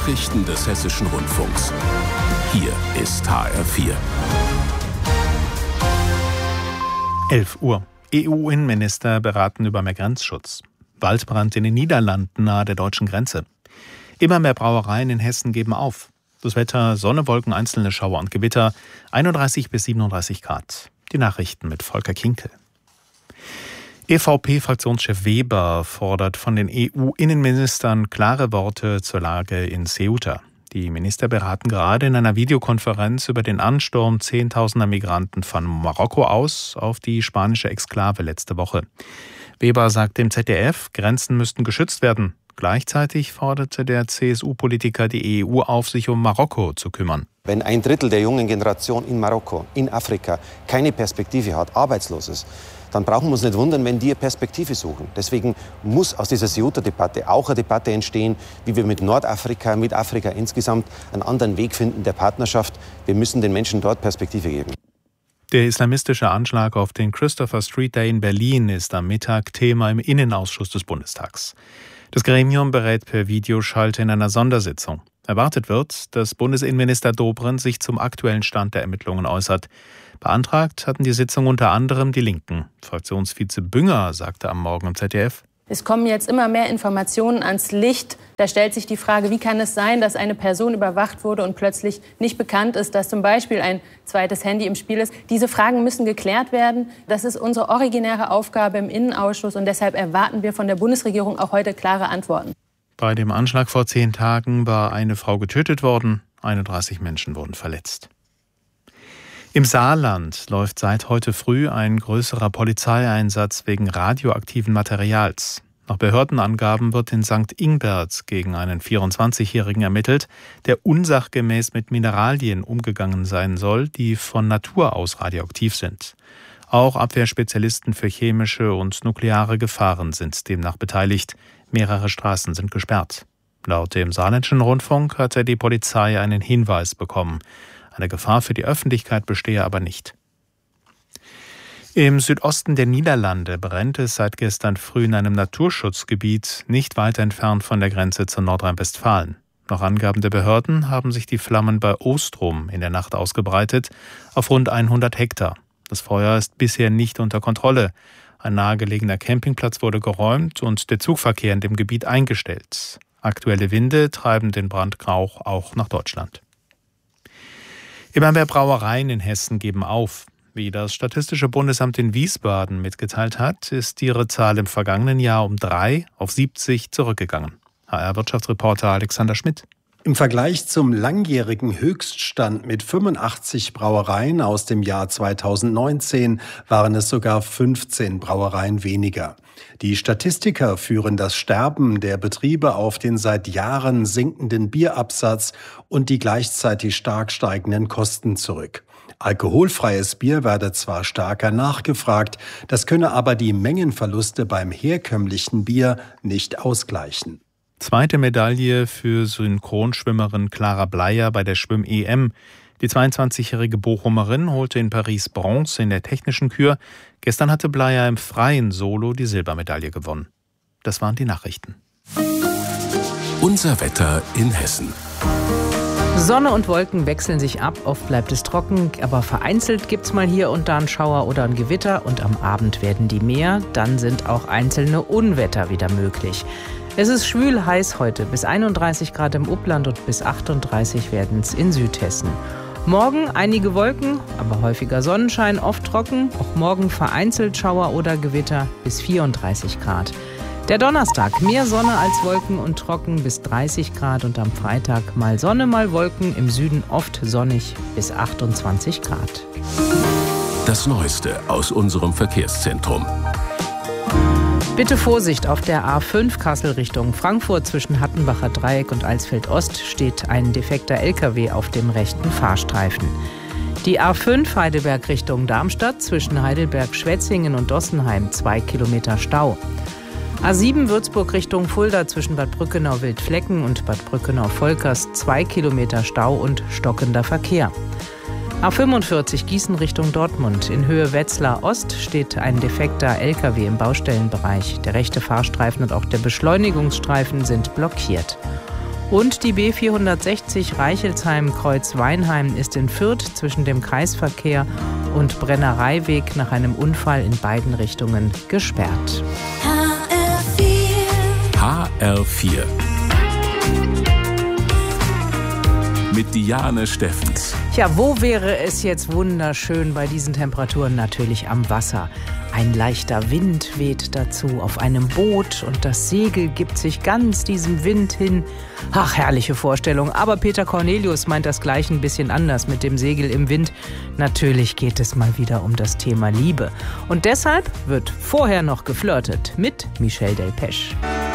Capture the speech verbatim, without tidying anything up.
Nachrichten des Hessischen Rundfunks. Hier ist H R vier. elf Uhr. E U-Innenminister beraten über mehr Grenzschutz. Waldbrand in den Niederlanden nahe der deutschen Grenze. Immer mehr Brauereien in Hessen geben auf. Das Wetter: Sonne, Wolken, einzelne Schauer und Gewitter. einunddreißig bis siebenunddreißig Grad. Die Nachrichten mit Volker Kinkel. E V P-Fraktionschef Weber fordert von den E U-Innenministern klare Worte zur Lage in Ceuta. Die Minister beraten gerade in einer Videokonferenz über den Ansturm zehntausender Migranten von Marokko aus auf die spanische Exklave letzte Woche. Weber sagt dem Z D F, Grenzen müssten geschützt werden. Gleichzeitig forderte der C S U-Politiker die E U auf, sich um Marokko zu kümmern. Wenn ein Drittel der jungen Generation in Marokko, in Afrika, keine Perspektive hat, arbeitslos ist, dann brauchen wir uns nicht wundern, wenn die eine Perspektive suchen. Deswegen muss aus dieser Ceuta-Debatte auch eine Debatte entstehen, wie wir mit Nordafrika, mit Afrika insgesamt einen anderen Weg finden der Partnerschaft. Wir müssen den Menschen dort Perspektive geben. Der islamistische Anschlag auf den Christopher Street Day in Berlin ist am Mittag Thema im Innenausschuss des Bundestags. Das Gremium berät per Videoschalte in einer Sondersitzung. Erwartet wird, dass Bundesinnenminister Dobrindt sich zum aktuellen Stand der Ermittlungen äußert. Beantragt hatten die Sitzung unter anderem die Linken. Fraktionsvize Bünger sagte am Morgen im Z D F: Es kommen jetzt immer mehr Informationen ans Licht. Da stellt sich die Frage, wie kann es sein, dass eine Person überwacht wurde und plötzlich nicht bekannt ist, dass zum Beispiel ein zweites Handy im Spiel ist. Diese Fragen müssen geklärt werden. Das ist unsere originäre Aufgabe im Innenausschuss und deshalb erwarten wir von der Bundesregierung auch heute klare Antworten. Bei dem Anschlag vor zehn Tagen war eine Frau getötet worden, einunddreißig Menschen wurden verletzt. Im Saarland läuft seit heute früh ein größerer Polizeieinsatz wegen radioaktiven Materials. Nach Behördenangaben wird in Sankt Ingbert gegen einen vierundzwanzigjährigen ermittelt, der unsachgemäß mit Mineralien umgegangen sein soll, die von Natur aus radioaktiv sind. Auch Abwehrspezialisten für chemische und nukleare Gefahren sind demnach beteiligt. Mehrere Straßen sind gesperrt. Laut dem Saarländischen Rundfunk hatte die Polizei einen Hinweis bekommen. Eine Gefahr für die Öffentlichkeit bestehe aber nicht. Im Südosten der Niederlande brennt es seit gestern früh in einem Naturschutzgebiet, nicht weit entfernt von der Grenze zu Nordrhein-Westfalen. Nach Angaben der Behörden haben sich die Flammen bei Oostrum in der Nacht ausgebreitet, auf rund hundert Hektar. Das Feuer ist bisher nicht unter Kontrolle. Ein nahegelegener Campingplatz wurde geräumt und der Zugverkehr in dem Gebiet eingestellt. Aktuelle Winde treiben den Brandrauch auch nach Deutschland. Immer mehr Brauereien in Hessen geben auf. Wie das Statistische Bundesamt in Wiesbaden mitgeteilt hat, ist ihre Zahl im vergangenen Jahr um drei auf siebzig zurückgegangen. H R-Wirtschaftsreporter Alexander Schmidt. Im Vergleich zum langjährigen Höchststand mit fünfundachtzig Brauereien aus dem Jahr zweitausendneunzehn waren es sogar fünfzehn Brauereien weniger. Die Statistiker führen das Sterben der Betriebe auf den seit Jahren sinkenden Bierabsatz und die gleichzeitig stark steigenden Kosten zurück. Alkoholfreies Bier werde zwar stärker nachgefragt, das könne aber die Mengenverluste beim herkömmlichen Bier nicht ausgleichen. Zweite Medaille für Synchronschwimmerin Clara Bleier bei der Schwimm-E M. Die zweiundzwanzigjährige Bochumerin holte in Paris Bronze in der technischen Kür. Gestern hatte Bleier im freien Solo die Silbermedaille gewonnen. Das waren die Nachrichten. Unser Wetter in Hessen. Sonne und Wolken wechseln sich ab, oft bleibt es trocken, aber vereinzelt gibt's mal hier und da einen Schauer oder ein Gewitter und am Abend werden die mehr, dann sind auch einzelne Unwetter wieder möglich. Es ist schwül heiß heute, bis einunddreißig Grad im Upland und bis achtunddreißig werden es in Südhessen. Morgen einige Wolken, aber häufiger Sonnenschein, oft trocken, auch morgen vereinzelt Schauer oder Gewitter bis vierunddreißig Grad. Der Donnerstag, mehr Sonne als Wolken und trocken bis dreißig Grad und am Freitag mal Sonne, mal Wolken, im Süden oft sonnig bis achtundzwanzig Grad. Das Neueste aus unserem Verkehrszentrum. Bitte Vorsicht, auf der A fünf Kassel Richtung Frankfurt zwischen Hattenbacher Dreieck und Alsfeld Ost steht ein defekter L K W auf dem rechten Fahrstreifen. Die A fünf Heidelberg Richtung Darmstadt zwischen Heidelberg-Schwetzingen und Dossenheim zwei Kilometer Stau. A sieben Würzburg Richtung Fulda zwischen Bad Brückenau-Wildflecken und Bad Brückenau-Volkers zwei Kilometer Stau und stockender Verkehr. A fünfundvierzig Gießen Richtung Dortmund. In Höhe Wetzlar Ost steht ein defekter L K W im Baustellenbereich. Der rechte Fahrstreifen und auch der Beschleunigungsstreifen sind blockiert. Und die B vierhundertsechzig Reichelsheim-Kreuz-Weinheim ist in Fürth zwischen dem Kreisverkehr und Brennereiweg nach einem Unfall in beiden Richtungen gesperrt. H R vier mit Diane Steffens. Ja, wo wäre es jetzt wunderschön bei diesen Temperaturen? Natürlich am Wasser. Ein leichter Wind weht dazu auf einem Boot und das Segel gibt sich ganz diesem Wind hin. Ach, herrliche Vorstellung. Aber Peter Cornelius meint das gleich ein bisschen anders mit dem Segel im Wind. Natürlich geht es mal wieder um das Thema Liebe. Und deshalb wird vorher noch geflirtet mit Michel Delpech.